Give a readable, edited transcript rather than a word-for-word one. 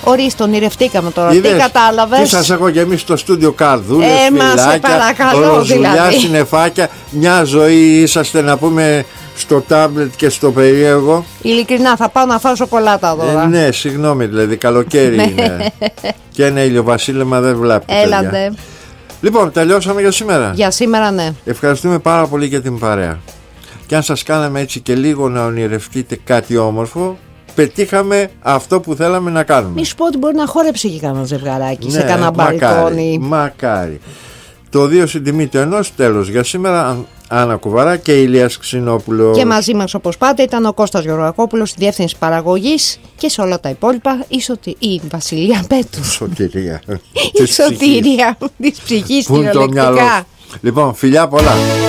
Ορίστε, ονειρευτήκαμε τώρα. Είδες, τι κατάλαβες? Τι σας έχω και εμείς στο στούντιο, καρδούλες, σε παρακαλώ, ροζουλιά, δηλαδή. συννεφάκια. Μια ζωή είσαστε, να πούμε, στο τάμπλετ και στο περίεργο. Ειλικρινά, θα πάω να φάω σοκολάτα τώρα. Ναι, συγγνώμη, δηλαδή, καλοκαίρι είναι. Και ένα ηλιοβασίλεμα δεν βλάπτει. Έλατε. Λοιπόν, τελειώσαμε για σήμερα. Για σήμερα, ναι. Ευχαριστούμε πάρα πολύ για την παρέα. Και αν σας κάναμε έτσι και λίγο να ονειρευτείτε κάτι όμορφο, πετύχαμε αυτό που θέλαμε να κάνουμε. Μη σου πω ότι μπορεί να χόρεψε και κανένα ζευγαράκι σε κανένα μπαλκόνι. Μακάρι. Το 2 στην τιμή του 1, τέλος για σήμερα. Άννα Κουβαρά και Ηλίας Ξινόπουλος. Και μαζί μας, όπως πάντα, ήταν ο Κώστας Γεωργακόπουλος στη διεύθυνση παραγωγής, και σε όλα τα υπόλοιπα η Βασιλεία Πέτου. Σωτηρία. Η σωτηρία της ψυχής, κυριολεκτικά. Λοιπόν, φιλιά πολλά.